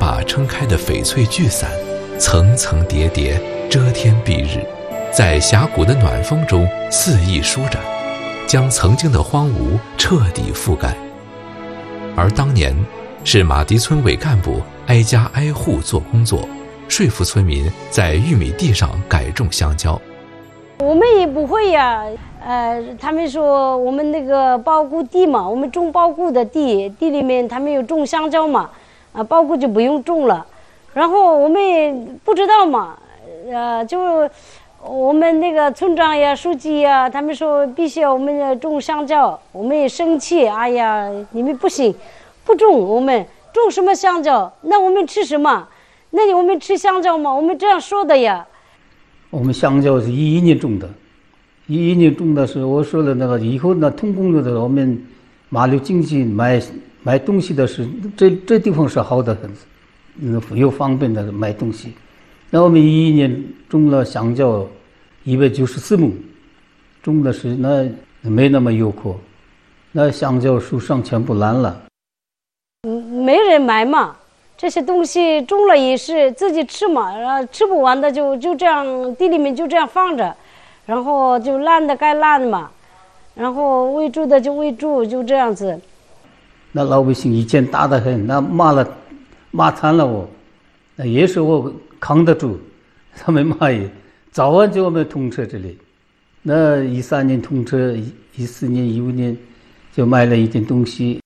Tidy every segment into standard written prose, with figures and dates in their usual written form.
马撑开的翡翠巨伞，层层叠叠，遮天蔽日，在峡谷的暖风中肆意舒展，将曾经的荒芜彻底覆盖。而当年是马蹄村委干部挨家挨户做工作，说服村民在玉米地上改种香蕉。 我们也不会呀，他们说我们那个包谷地嘛，我们种包谷的地里面他们有种香蕉嘛，包谷就不用种了。然后我们也不知道嘛，就我们那个村长呀、书记呀，他们说必须要我们要种香蕉，我们也生气，哎呀，你们不行，不种，我们种什么香蕉？那我们吃什么？那我们吃香蕉吗？我们这样说的呀。 我们香蕉是11年种的，11年种的是我说了那个以后呢，通工了的，我们马路经济买东西的是这地方是好的很，又方便的买东西。那我们11年种了香蕉294亩，种的是那没那么有苦，那香蕉树上全部烂了。 没人买嘛。这些东西种了也是自己吃嘛，然后吃不完的就这样地里面就这样放着，然后就烂的该烂嘛，然后喂猪的就喂猪，就这样子。 那老百姓以前打得很，那骂惨了我，那也是我扛得住，他们骂也，早晚就我们通车这里，那13年通车，14年、15年就买了一点东西。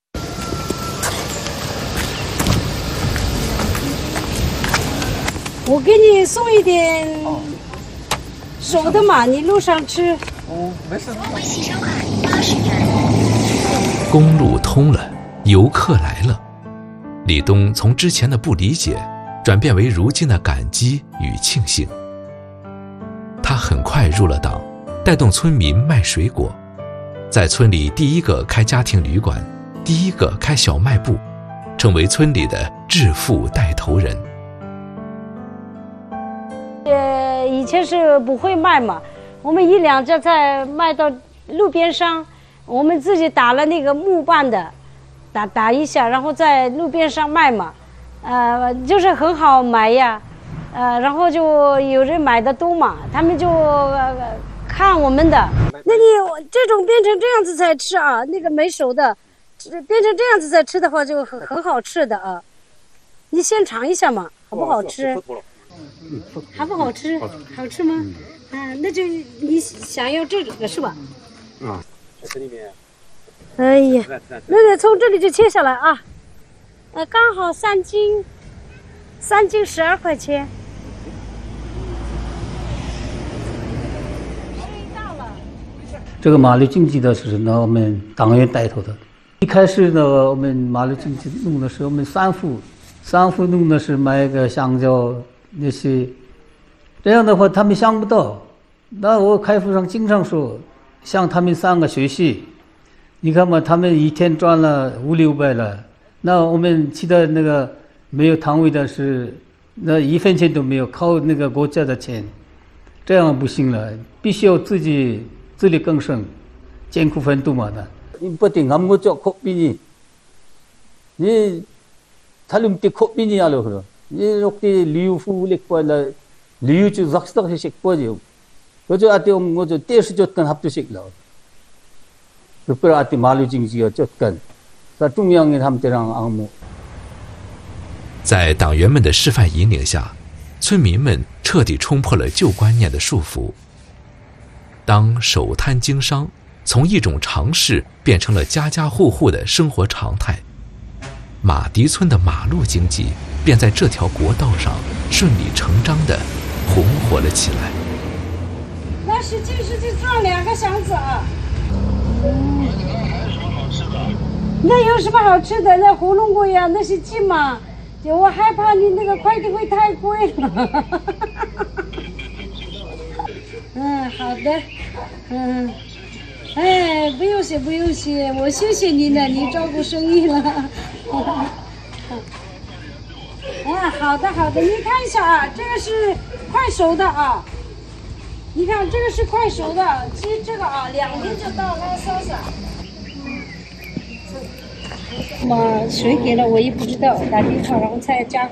我给你送一点熟的嘛，你路上吃。 哦，没事。 公路通了，游客来了。李东从之前的不理解，转变为如今的感激与庆幸。他很快入了党，带动村民卖水果，在村里第一个开家庭旅馆，第一个开小卖部，成为村里的致富带头人。 以前是不会卖嘛，我们1两家菜卖到路边上，我们自己打了那个木板的，打一下，然后在路边上卖嘛，就是很好买呀，然后就有人买的多嘛，他们就看我们的。那你这种变成这样子才吃啊，那个没熟的，变成这样子再吃的话就很好吃的啊，你先尝一下嘛，好不好吃？好不好吃？好吃吗？那就你想要这个是吧？ 这里面。 哎呀，那从这里就切下来啊，刚好3斤12块钱。 这个马路经济的是呢，我们党员带头的。一开始呢，我们马路经济弄的是我们3户弄的是买个香蕉。那些这样的话他们想不到，那我开会上经常说向他们3个学习，你看嘛，他们一天赚了500-600了，那我们其他那个没有摊位的是那1分钱都没有，靠那个国家的钱，这样不行了，必须要自力更生，艰苦奋斗嘛的。你不定아무것도 코비니你탈lum띠 코비니 하려 그러 이렇게 리우후릭과나 리우주 zak스덕식 거죠. 그저 아때 뭐저 떼스 줬던 합두식 나. 그걸 아때 말루 징지가 줬건. 자 중앙에 함대랑 아무. 在党员们的示范引领下，村民们彻底冲破了旧观念的束缚。当守摊经商从一种常识变成了家家户户的生活常态，马蹄村的马路经济便在这条国道上顺理成章地红火了起来。 那使劲装2个箱子啊！那有什么好吃的？那火龙果呀，那些鸡嘛，我害怕你那个快递费太贵了。好的，哎，不用谢，我谢谢你呢，你照顾生意了。好的，你看一下啊，这个是快熟的啊，你看这个是快熟的，其实这个啊2天就到了，莎莎。谁给了我也不知道，打电话然后再加。